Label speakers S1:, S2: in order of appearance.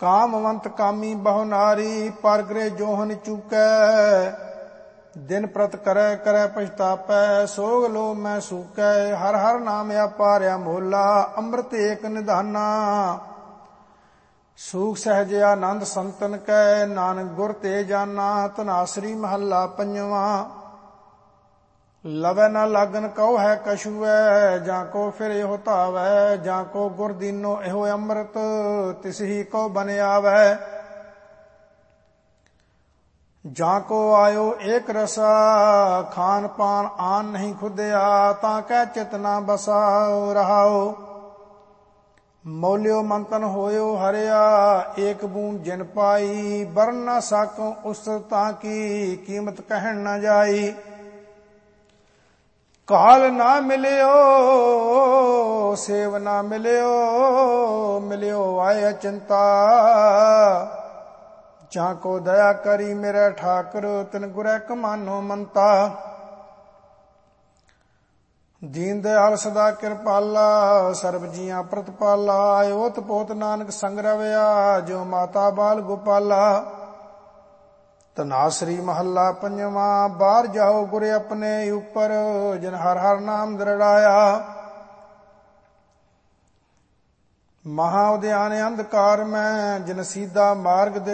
S1: ਕਾਮਵੰਤ ਕਾਮੀ ਬਹੁ ਨਾਰੀ, ਪਰਗਰੇ ਜੋਹਨ ਚੂਕੈ। ਦਿਨ ਪ੍ਰਤ ਕਰੈ ਕਰੈ ਪਛਤਾਪੈ, ਸੋਗ ਲੋ ਮੈਂ ਸੂਕੈ। ਹਰ ਹਰ ਨਾਮ ਅਪਾਰਿਆ ਮੋਲਾ, ਅੰਮ੍ਰਿਤ ਏਕ ਨਿਧਾਨਾ। ਸੂਖ ਸਹਿਜ ਆਨੰਦ ਸੰਤਨ ਕੈ, ਨਾਨਕ ਗੁਰ ਤੇ ਜਾਨਾ। ਧਨਾਸਰੀ ਮਹੱਲਾ ਪੰਜਵਾਂ। ਲਵੈ ਨਾ ਲਾਗਨ ਕਉ ਹੈ ਕਛੂਐ, ਜਾਂ ਕੋ ਫਿਰ ਇਹੋ ਧਾਵੈ। ਜਾਂ ਕੋ ਗੁਰ ਦੀਨੋ ਇਹੋ ਅੰਮ੍ਰਿਤ, ਤਿਸਹੀ ਕੋ ਬਨ ਆਵੈ। ਜਾਂ ਕੋ ਆਇਓ ਏਕ ਰਸਾ, ਖਾਨ ਪਾਨ ਆਨ ਨਹੀਂ ਖੁਦਿਆ। ਤਾਂ ਕਹਿ ਚਿਤ ਨਾ ਬਸਾ ਰਹਾਓ। ਮੌਲਿਓ ਮੰਤਨ ਹੋਇਓ ਹਰਿਆ, ਏਕ ਬੂੰਦ ਜਿਨ ਪਾਈ। ਬਰਨ ਨਾ ਸਾਕੋ ਉਸ ਤਾਂ ਕੀ, ਕੀਮਤ ਕਹਿਣ ਨਾ ਜਾਈ। ਕਾਲ ਨਾ ਮਿਲਿਓ ਸੇਵ ਨਾ ਮਿਲਿਓ, ਮਿਲਿਓ ਆਏ ਅਚਿੰਤਾ। ਜਾਂ ਕੋ ਦਇਆ ਕਰੀ ਮੇਰੇ ਠਾਕੁਰ, ਤਿਨ ਗੁਰੈ ਕਮਾਨੋ ਮੰਤਾ। ਦੀਨ ਦਿਆਲ ਸਦਾ ਕਿਰਪਾਲਾ, ਸਰਬ ਜੀਆਂ ਪ੍ਰਤਪਾਲਾ। ਓਤ ਪੋਤ ਨਾਨਕ ਸੰਗ ਰਵਿਆ, ਜੋ ਮਾਤਾ ਬਾਲ ਗੋਪਾਲਾ। ਧਨਾਸਰੀ ਮਹੱਲਾ ਪੰਜਵਾਂ। ਬਾਹਰ ਜਾਓ ਗੁਰ ਆਪਣੇ ਉਪਰ, ਜਿਨ ਹਰ ਹਰ ਨਾਮ ਦ੍ਰਿੜਾਇਆ। ਮਹਾ ਉਦਿਆਨ ਅੰਧਕਾਰ ਮੈਂ, ਜਿਨ ਸੀਧਾ ਮਾਰਗ